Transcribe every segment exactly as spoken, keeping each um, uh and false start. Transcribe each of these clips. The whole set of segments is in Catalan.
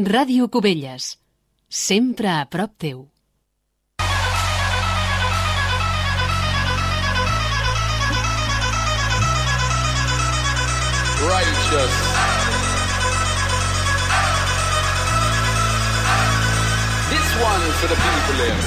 Ràdio Cubelles, sempre a prop teu. Righteous. This one for the people here.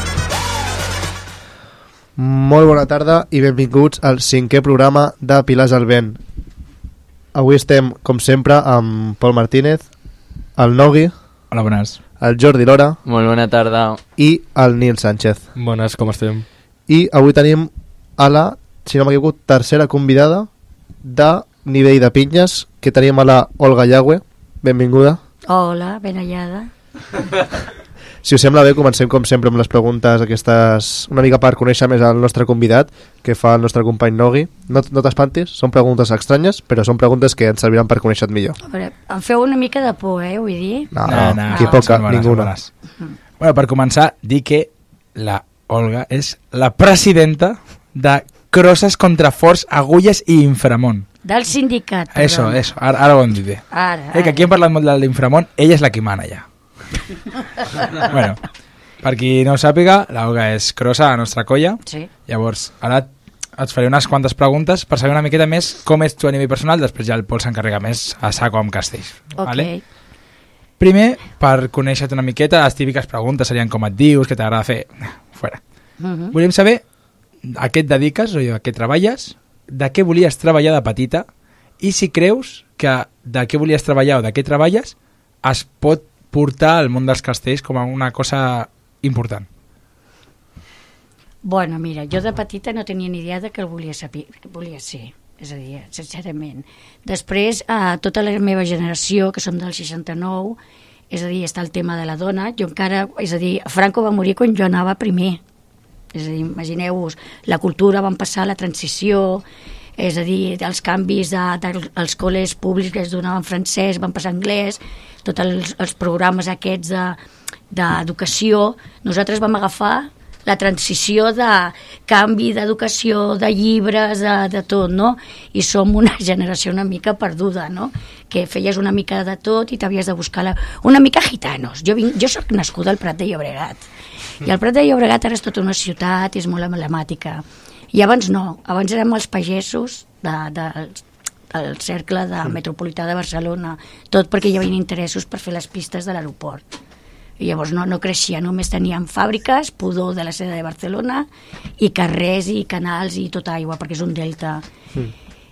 Molt bona tarda i benvinguts al cinquè programa de Pilars al Vent. Avui estem, com sempre, amb Pol Martínez, el Nogui, hola, bones, el Jordi Lora, molt bona tarda, i el Nil Sánchez. Bones, com estem? I avui tenim a la, si no m'equivoco, tercera convidada de nivell de pinyes, que tenim a la Olga Yagüe. Benvinguda. Hola, ben hallada. Si us sembla bé, comencem com sempre amb les preguntes aquestes, una mica per conèixer més el nostre convidat, que fa el nostre company Nogui. No, no t'espantis, són preguntes estranyes, però són preguntes que ens serviran per conèixer-te millor. A veure, em feu una mica de por, eh, vull dir? No, no, no, aquí poca, ninguna. Bueno, per començar, dir que la Olga és la presidenta de Crosses contra Forts, Agulles i Inframont. Del sindicat. Eso, eso, ara, ara ho hem dit bé. Ara, eh, que aquí hem parlat molt de l'Inframont, ella és la qui mana ja. Bueno, per qui no ho sàpiga, l'Olga és crossa a la nostra colla. Sí. Llavors, ara et faré unes quantes preguntes per saber una miqueta més com ets tu a nivell personal, després ja el Pol s'encarrega més a saco amb castells. Ok. Vale? Primer, per conèixer-te una miqueta, les típiques preguntes serien com et dius, què t'agrada fer, fora. Uh -huh. Volíem saber a què et dediques, o a què treballes, de què volies treballar de petita i si creus que de què volies treballar o de què treballes es pot portar al món dels castells com a una cosa important. Bueno, mira, jo de petita no tenia ni idea de què el volia saber, que volia ser, és a dir, sincerament. Després, a tota la meva generació, que som del seixanta-nou, és a dir, està el tema de la dona, jo encara, és a dir, Franco va morir quan jo anava primer, és a dir, imagineu-vos, la cultura van passar la transició, és a dir, els canvis de, de, dels col·legis públics que es donaven francès, van passar anglès, tots els, els programes aquests d'educació, de, nosaltres vam agafar la transició de canvi d'educació, de llibres, de, de tot, no? I som una generació una mica perduda, no? Que feies una mica de tot i t'havies de buscar la... una mica gitanos. Jo, vinc, jo soc nascuda al Prat de Llobregat, i el Prat de Llobregat ara és tota una ciutat, és molt emblemàtica. I abans no, abans érem els pagesos de, de, del cercle de metropolità de Barcelona, tot perquè hi havia interessos per fer les pistes de l'aeroport. I llavors no, no creixia, només teníem fàbriques, pudor de la seda de Barcelona, i carrers i canals i tota aigua, perquè és un delta. Mm.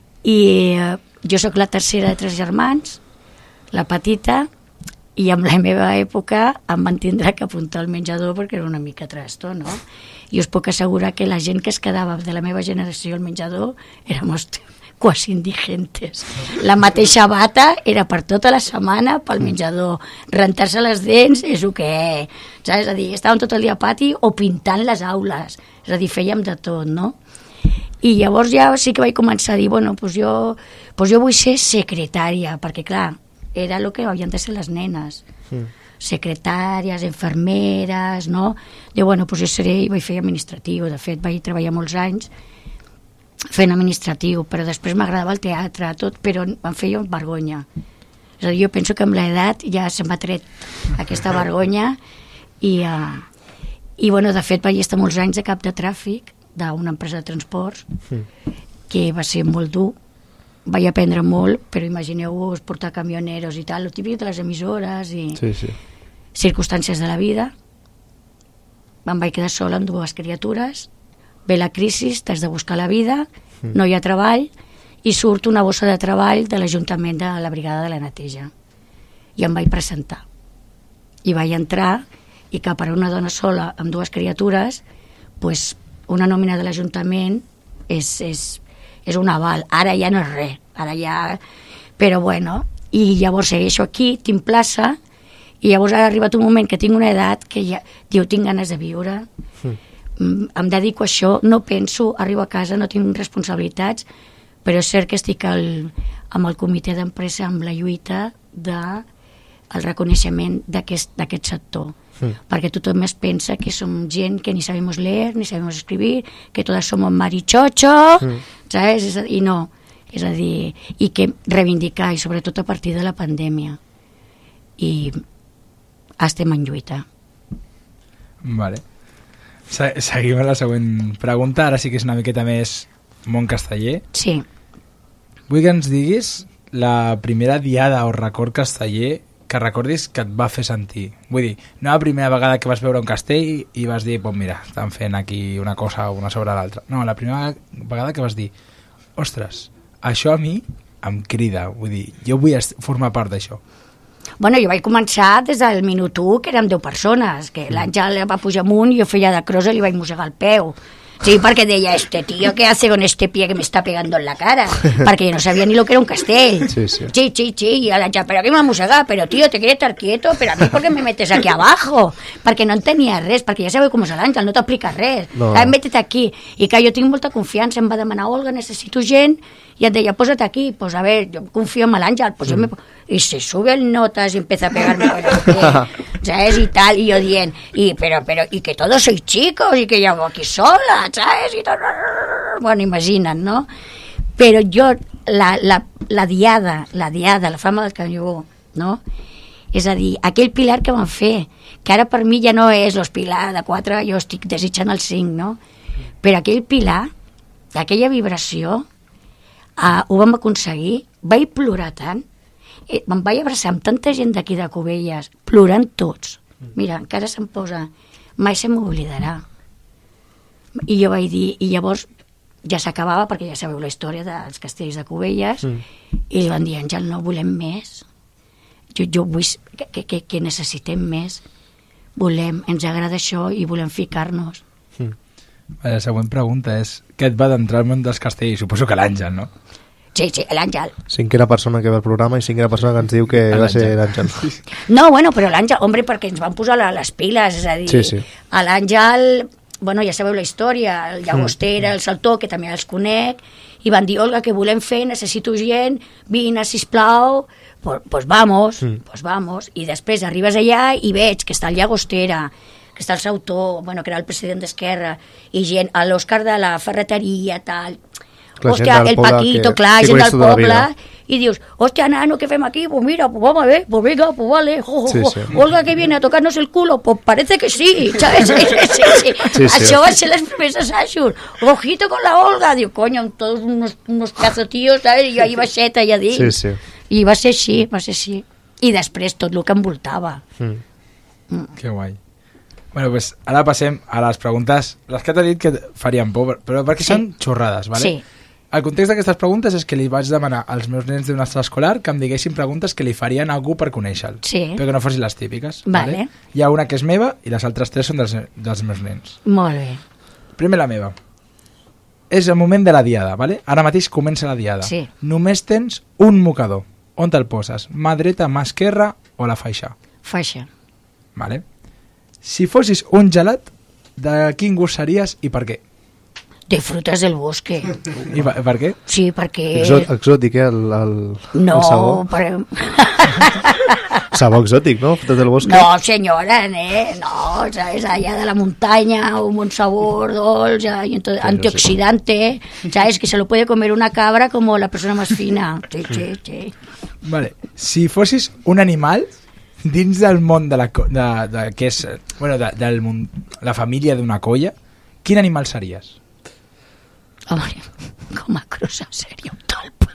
I eh, jo sóc la tercera de tres germans, la petita, i en la meva època em van tindre que apuntar al menjador perquè era una mica trasto, no? I us puc assegurar que la gent que es quedava de la meva generació al menjador érem quasi indigentes. La mateixa bata era per tota la setmana pel menjador. Rentar-se les dents és el que... Saps? És a dir, estàvem tot el dia a pati o pintant les aules. És a dir, fèiem de tot, no? I llavors ja sí que vaig començar a dir, bueno, doncs jo, doncs jo vull ser secretària, perquè clar, era el que havien de ser les nenes. Sí. Secretàries, infermeres, no? Diu, bueno, doncs jo seré, i vaig fer administratiu. De fet, vaig treballar molts anys fent administratiu, però després m'agradava el teatre, tot, però em feia vergonya. És a dir, jo penso que amb l'edat ja se m'ha tret aquesta vergonya i, uh, i bueno, de fet vaig estar molts anys de cap de tràfic d'una empresa de transports que va ser molt dur, vaig aprendre molt, però imagineu-vos portar camioneros i tal, el típic de les emissores i sí, sí. Circumstàncies de la vida. Em vaig quedar sola amb dues criatures, ve la crisi, t'has de buscar la vida, mm. no hi ha treball, i surt una bossa de treball de l'Ajuntament de la Brigada de la Neteja. I em vaig presentar. I vaig entrar, i que per a una dona sola amb dues criatures, pues, una nòmina de l'Ajuntament és, és, és un aval. Ara ja no és res, ara ja... Però bueno, i llavors segueixo aquí, tinc plaça, i llavors ha arribat un moment que tinc una edat que ja, diu, tinc ganes de viure, mm. em dedico a això, no penso, arribo a casa, no tinc responsabilitats, però és cert que estic al, amb el comitè d'empresa amb la lluita de el reconeixement d'aquest sector, mm. perquè tothom es pensa que som gent que ni sabemos leer, ni sabemos escribir, que todas somos marichocho, mm. ¿sabes? I no, és a dir, i que reivindicar, i sobretot a partir de la pandèmia. I estem en lluita. Vale. Se seguim amb la següent pregunta. Ara sí que és una miqueta més món casteller. Sí. Vull que ens diguis la primera diada o record casteller que recordis que et va fer sentir. Vull dir, no la primera vegada que vas veure un castell i vas dir, pues mira, estan fent aquí una cosa una sobre l'altra. No, la primera vegada que vas dir, ostres, això a mi em crida. Vull dir, jo vull formar part d'això. Bueno, jo vaig començar des del minut u, que érem deu persones, que l'Àngel va pujar amunt i jo feia de crosa i li vaig mossegar el peu. Sí, porque deia, este tío, ¿qué hace con este pie que me está pegando en la cara? Porque yo no sabía ni lo que era un castell. Sí, sí. Sí, sí, sí, y a la pero que me ha mossegat, pero tío, te quieres estar quieto, pero a mí, ¿por qué me metes aquí abajo? Perquè no entenia res, perquè ja sabeu com és l'Àngel, no t'explica res. No. Ah, métete aquí. I que jo tinc molta confiança, em va demanar, Olga, necessito gent, i et deia, posa't aquí, pues a ver, yo confío en l'Àngel, pues mm. yo me... y se sube el notas y empieza a pegarme con el pie, ¿sabes? Y tal, y yo dient, y, pero, pero, y que todos sois chicos, y que yo hago aquí sola, ¿sabes? Y todo, bueno, imagina't, no? Però jo, la, la, la diada, la diada, la fama del Canyó, no? És a dir, aquell pilar que van fer, que ara per mi ja no és los pilar de quatre, jo estic desitjant el cinc, no? Però aquell pilar, aquella vibració, uh, ho vam aconseguir, vaig plorar tant, eh, me'n vaig abraçar amb tanta gent d'aquí de Cubelles, plorant tots. Mira, encara se'm posa, mai se m'oblidarà. I jo vaig dir, i llavors ja s'acabava, perquè ja sabeu la història dels castells de Cubelles, mm. i li van dir, Àngel, no volem més, jo, jo vull que, que, que necessitem més, volem, ens agrada això i volem ficar-nos. Mm. La següent pregunta és, què et va d'entrar al món dels castells? Suposo que l'Àngel, no? Sí, sí, l'Àngel. Cinquena persona que ve al programa i cinquena persona que ens diu que va ser l'Àngel. No, bueno, però l'Àngel, hombre, perquè ens van posar les piles, és a dir, sí, sí. a l'Àngel, bueno, ja sabeu la història, el Llagostera, el Saltó, que també els conec, i van dir, Olga, que volem fer, necessito gent, vine, sisplau, pues, pues vamos, mm. pues vamos, i després arribes allà i veig que està el Llagostera, que està el Sautor, bueno, que era el president d'Esquerra, i gent, l'Òscar de la ferreteria, tal... Hòstia, el Paquito, que, clar, gent del poble, i dius, hòstia, nano, què fem aquí? Pues mira, pues vamos a ver, pues venga, pues vale, jo, jo, jo. Sí, sí. Olga que viene a tocarnos el culo, pues parece que sí, ¿sabes? Sí, sí, sí. Sí, sí. Això va ser les primers assajos, ojito con la Olga, diu, coño, todos unos, unos cazotíos, ¿sabes? I jo ahí baixeta allà dins. Sí, sí. I va ser així, va ser així. I després tot el que envoltava. Mm. Mm. Que guai. Bueno, pues ara passem a les preguntes, les que t'ha dit que farien por, però perquè sí. Són xorrades, ¿vale? Sí. El context d'aquestes preguntes és que li vaig demanar als meus nens d'un estat escolar que em diguessin preguntes que li farien a algú per conèixer-lo, sí. però que no fossin les típiques. Vale. Vale? Hi ha una que és meva i les altres tres són dels, dels meus nens. Molt bé. Primer la meva. És el moment de la diada, ¿vale? Ara mateix comença la diada. Sí. Només tens un mocador. On te'l poses? Mà dreta, mà esquerra o la faixa? Faixa. Vale. Si fossis un gelat, de quin gust series i per què? De frutas del bosque. I per, per què? Sí, perquè... Exot, exòtic, eh? El, el, no, el sabó. Per... Sabó exòtic, no? Frutas del bosque. No, senyora, eh? No, ¿sabes? Allá de la montaña, un buen sabor, dolce, y entonces, antioxidante, ¿sabes? Que se lo puede comer una cabra como la persona más fina. Sí, sí, sí. Vale. Si fossis un animal dins del món de la... De, de, que és, bueno, de, del món, la família d'una colla, quin animal series? Home, com a crossa seria un talp.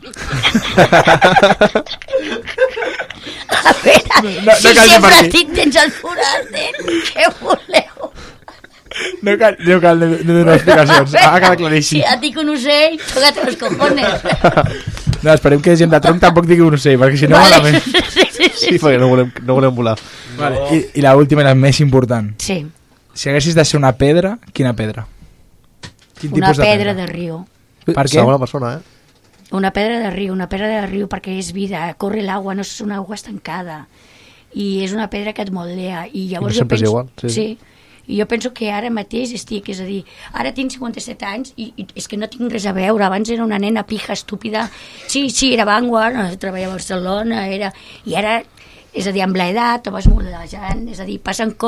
A veure, no, no, si no sempre estic tens el forat, què voleu? No cal, no cal no, no donar explicacions, ha quedat claríssim. Si et dic un ocell, toca't els cojones. No, esperem que gent de tronc tampoc digui un ocell, perquè si no vale. Malament. Sí, sí, sí. Sí, perquè no volem, no volem volar. Vale. I, I l'última i la més important. Sí. Si haguessis de ser una pedra, quina pedra? Quin una tipus de pedra pedra? de riu. Per què? Segona persona, eh? Una pedra de riu, una pedra de riu perquè és vida, corre l'aigua, no és una aigua estancada. I és una pedra que et moldea. I llavors I no sempre jo penso, és igual. Sí, sí. I jo penso que ara mateix estic, és a dir, ara tinc cinquanta-set anys i, i és que no tinc res a veure. Abans era una nena pija, estúpida. Sí, sí, era Vanguard, treballava a Barcelona, era... i ara, és a dir, amb l'edat te vas moldejant, és a dir, passen coses